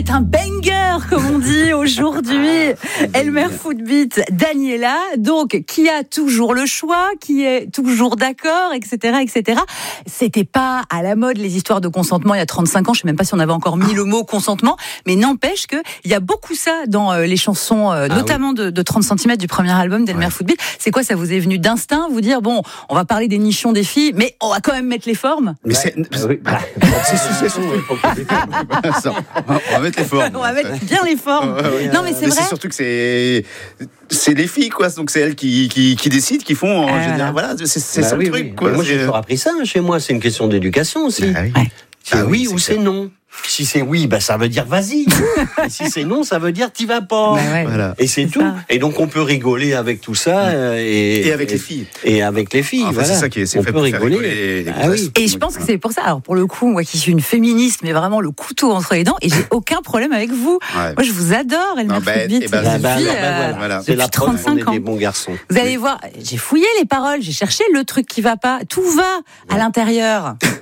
C'est un banger, comme on dit aujourd'hui. Elmer Footbeat, Daniela, donc, qui a toujours le choix, qui est toujours d'accord, etc., etc. C'était pas à la mode, les histoires de consentement, il y a 35 ans. Je sais même pas si on avait encore mis le mot consentement, mais n'empêche que il y a beaucoup ça dans les chansons, notamment de 30 cm du premier album d'Elmer Footbeat. C'est quoi, ça vous est venu d'instinct, vous dire, bon, on va parler des nichons des filles, mais on va quand même mettre les formes? Mais c'est surtout. On va mettre les formes. On va mettre bien les formes. Non, mais c'est vrai. C'est surtout que c'est les filles, quoi. Donc c'est elles qui décident, qui font. Je veux dire, voilà, c'est ça le truc, quoi. Moi, j'ai toujours appris ça chez moi. C'est une question d'éducation aussi. C'est oui ou c'est non. Si c'est oui, ça veut dire vas-y. Et si c'est non, ça veut dire t'y vas pas. Voilà. Et c'est tout. Et donc on peut rigoler avec tout ça et avec les filles. Et avec les filles. Enfin, c'est ça qui est. On peut rigoler. Et je pense que c'est pour ça. Alors pour le coup, moi qui suis une féministe, mais vraiment le couteau entre les dents, et j'ai aucun problème avec vous. Moi, je vous adore, Elmer Footbeat. C'est la preuve qu'on est ans. des bons garçons. Vous allez voir, j'ai fouillé les paroles, j'ai cherché le truc qui va pas. Tout va à l'intérieur.